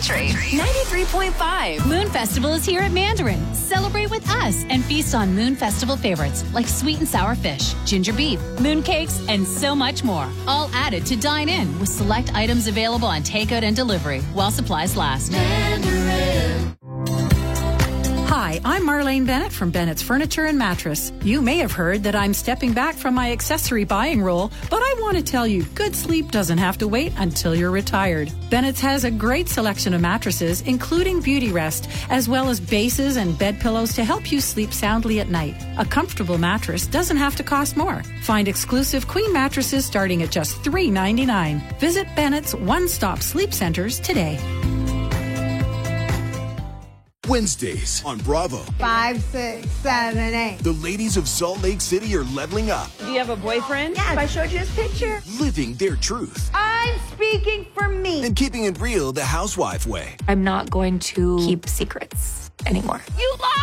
country. 93.5. Moon Festival is here at Mandarin. Celebrate with us and feast on Moon Festival favorites like sweet and sour fish, ginger beef, moon cakes, and so much more. All added to dine in with select items available on takeout and delivery while supplies last. Mandarin. Hi, I'm Marlene Bennett from Bennett's Furniture and Mattress. You may have heard that I'm stepping back from my accessory buying role, but I want to tell you, good sleep doesn't have to wait until you're retired. Bennett's has a great selection of mattresses, including Beauty Rest, as well as bases and bed pillows to help you sleep soundly at night. A comfortable mattress doesn't have to cost more. Find exclusive queen mattresses starting at just $3.99. Visit Bennett's one-stop sleep centers today. Wednesdays on Bravo. 5, 6, 7, 8. The ladies of Salt Lake City are leveling up. Do you have a boyfriend? Yes. I showed you his picture. Living their truth. I'm speaking for me. And keeping it real the housewife way. I'm not going to keep secrets anymore. You lied!